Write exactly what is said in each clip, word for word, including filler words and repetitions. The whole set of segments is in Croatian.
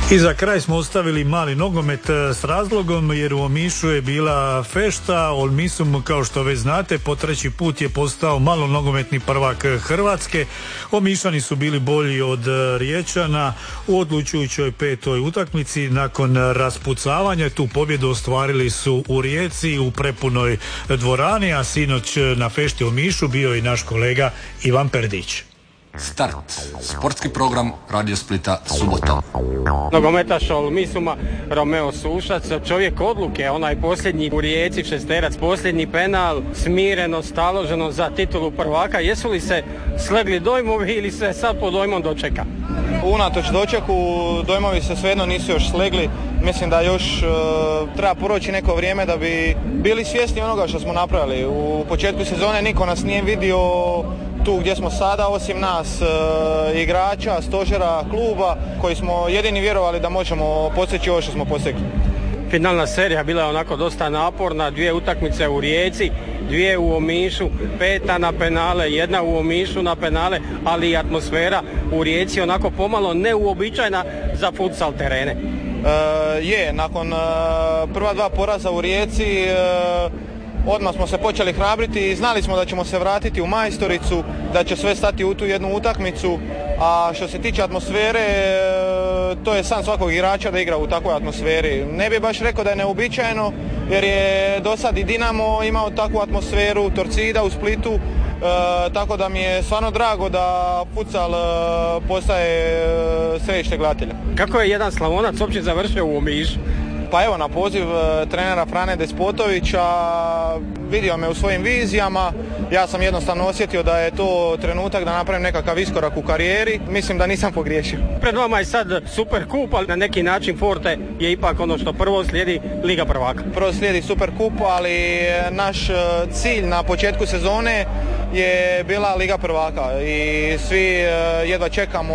I za kraj smo ostavili mali nogomet s razlogom jer u Omišu je bila fešta. Olmisum, kao što već znate, po treći put je postao malo nogometni prvak Hrvatske. Omišani su bili bolji od Riječana u odlučujućoj petoj utakmici. Nakon raspucavanja tu pobjedu ostvarili su u Rijeci u prepunoj dvorani, a sinoć na fešti u Omišu bio i naš kolega Ivan Perdić. Start. Sportski program Radio Splita subotom. Nogometaš Olmisuma Romeo Sušac, čovjek odluke, onaj posljednji u Rijeci, šesterac, posljednji penal, smireno, staloženo za titulu prvaka. Jesu li se slegli dojmovi ili se sad pod dojmom dočeka? Unatoč dočeku, dojmovi se svejedno nisu još slegli. Mislim da još uh, treba proći neko vrijeme da bi bili svjesni onoga što smo napravili. U početku sezone niko nas nije vidio tu gdje smo sada, osim nas e, igrača, stožera, kluba, koji smo jedini vjerovali da možemo postići ovo što smo postigli. Finalna serija bila je onako dosta naporna, dvije utakmice u Rijeci, dvije u Omišu, peta na penale, jedna u Omišu na penale, ali i atmosfera u Rijeci onako pomalo neuobičajena za futsal terene. E, je, nakon e, prva dva poraza u Rijeci, e, odmah smo se počeli hrabriti i znali smo da ćemo se vratiti u majstoricu, da će sve stati u tu jednu utakmicu, a što se tiče atmosfere, to je san svakog igrača da igra u takvoj atmosferi. Ne bih baš rekao da je neobičajeno, jer je do sad i Dinamo imao takvu atmosferu, Torcida u Splitu, e, tako da mi je stvarno drago da futsal e, postaje središte gledatelja. Kako je jedan Slavonac uopće završio u Omišu? Pa evo, na poziv trenera Frane Despotovića, vidio me u svojim vizijama, ja sam jednostavno osjetio da je to trenutak da napravim nekakav iskorak u karijeri, mislim da nisam pogriješio. Pred vama je sad Super kup, ali na neki način Forte je ipak ono što prvo slijedi Liga prvaka. Prvo slijedi Super kup, ali naš cilj na početku sezone je bila Liga prvaka i svi jedva čekamo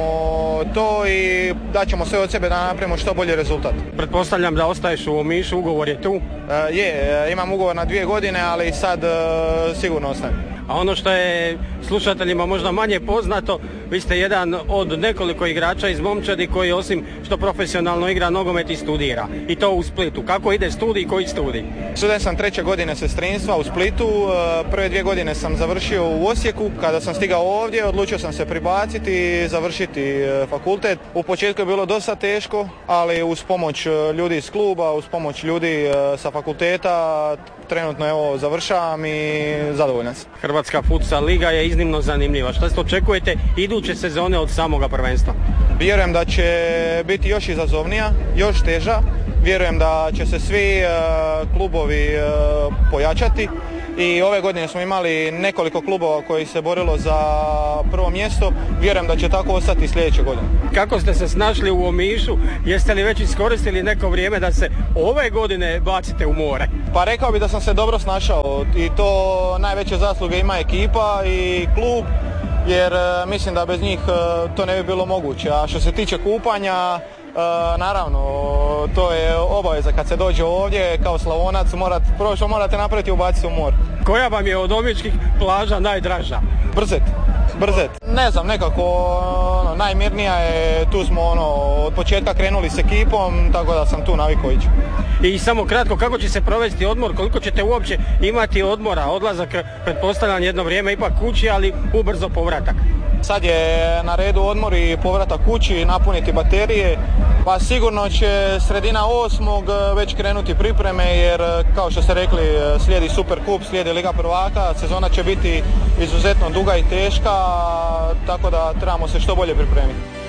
to i daćemo sve od sebe da napravimo što bolji rezultat. Pretpostavljam da ostaješ u Omišu, ugovor je tu? Uh, je, imam ugovor na dvije godine, ali sad uh, sigurno ostajem. A ono što je slušateljima možda manje poznato, vi ste jedan od nekoliko igrača iz Momčadi koji osim što profesionalno igra nogomet i studira. I to u Splitu. Kako ide studij i koji studij? Student sam treće godine sestrinstva u Splitu. Prve dvije godine sam završio u Osijeku. Kada sam stigao ovdje, odlučio sam se pribaciti i završiti fakultet. U početku je bilo dosta teško, ali uz pomoć ljudi iz kluba, uz pomoć ljudi sa fakulteta, trenutno evo završavam i zadovoljan sam. Hrvatska futsal liga je iznimno zanimljiva. Šta ste očekujete iduće sezone od samoga prvenstva? Vjerujem da će biti još izazovnija, još teža. Vjerujem da će se svi uh, klubovi uh, pojačati i ove godine smo imali nekoliko klubova koji se borilo za prvo mjesto. Vjerujem da će tako ostati sljedeće godine. Kako ste se snašli u Omišu? Jeste li već iskoristili neko vrijeme da se ove godine bacite u more? Pa rekao bih da sam se dobro snašao i to najveće zasluge ima ekipa i klub, jer uh, mislim da bez njih uh, to ne bi bilo moguće. A što se tiče kupanja, Uh, naravno, to je obaveza kad se dođe ovdje kao Slavonac, morat, prvo što morate napraviti ubaciti u more. Koja vam je od omičkih plaža najdraža? Brzet, Brzet. Ne znam, nekako ono, najmirnija je, tu smo ono, od početka krenuli s ekipom, tako da sam tu navikao ići. I samo kratko, kako će se provesti odmor, koliko ćete uopće imati odmora, odlazak, pretpostavljam jedno vrijeme ipak kući, ali ubrzo povratak? Sad je na redu odmor i povratak kući, napuniti baterije, pa sigurno će sredina osmog već krenuti pripreme, jer kao što ste rekli slijedi Super kup, slijedi Liga prvaka, sezona će biti izuzetno duga i teška, tako da trebamo se što bolje pripremiti.